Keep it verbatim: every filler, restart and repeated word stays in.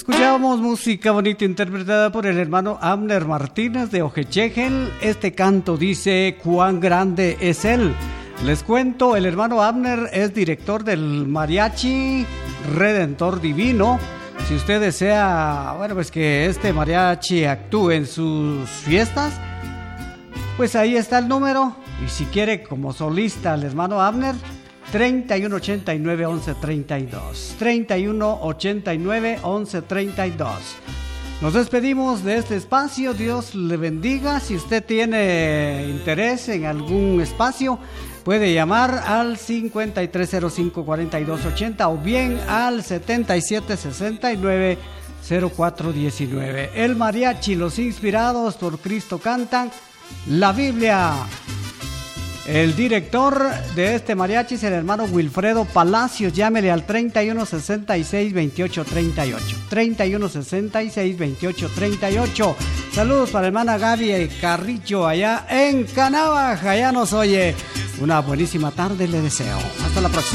Escuchábamos música bonita interpretada por el hermano Abner Martínez de Ojechegel. Este canto dice: cuán grande es él. Les cuento, el hermano Abner es director del mariachi Redentor Divino. Si usted desea, bueno, pues que este mariachi actúe en sus fiestas, pues ahí está el número. Y si quiere como solista el hermano Abner, treinta y uno ochenta y nueve once treinta y dos. treinta y uno ochenta y nueve once treinta y dos. Nos despedimos de este espacio. Dios le bendiga. Si usted tiene interés en algún espacio, puede llamar al cincuenta y tres cero cinco cuarenta y dos ochenta o bien al setenta y siete sesenta y nueve cero cuatro diecinueve. El mariachi, los inspirados por Cristo cantan la Biblia. El director de este mariachi es el hermano Wilfredo Palacios. Llámele al treinta y uno sesenta y seis veintiocho treinta y ocho. treinta y uno sesenta y seis veintiocho treinta y ocho. Saludos para la hermana Gaby Carrillo allá en Canabaj. Allá nos oye. Una buenísima tarde le deseo. Hasta la próxima.